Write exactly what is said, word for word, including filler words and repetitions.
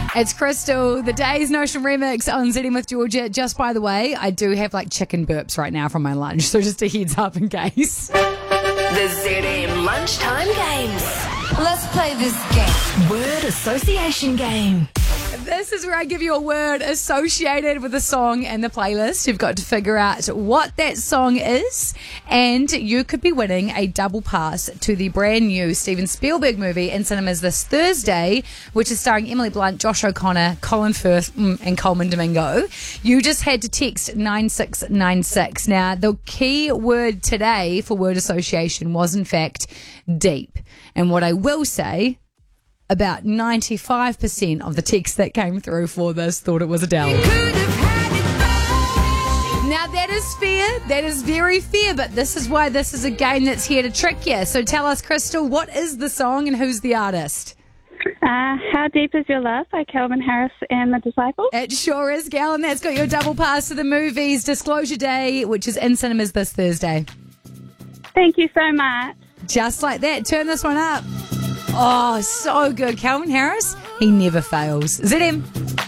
It's Crystal, the Days Notion remix on Z M with Georgia. Just by the way, I do have like chicken burps right now from my lunch, so just a heads up in case. The Z M Lunchtime Games. Let's play this game. Word association game. This is where I give you a word associated with a song in the playlist. You've got to figure out what that song is, and you could be winning a double pass to the brand new Steven Spielberg movie in cinemas this Thursday, which is starring Emily Blunt, Josh O'Connor, Colin Firth, and Coleman Domingo. You just had to text nine six nine six. Now, the key word today for word association was, in fact, deep. And what I will say, about ninety-five percent of the texts that came through for this thought it was Adele. Now, that is fair. That is very fair, but this is why this is a game that's here to trick you. So tell us, Crystal, what is the song and who's the artist? Uh, How Deep Is Your Love by Calvin Harris and The Disciples. It sure is, Gal, and that's got your double pass to the movies Disclosure Day, which is in cinemas this Thursday. Thank you so much. Just like that. Turn this one up. Oh, so good. Calvin Harris, he never fails. Z M.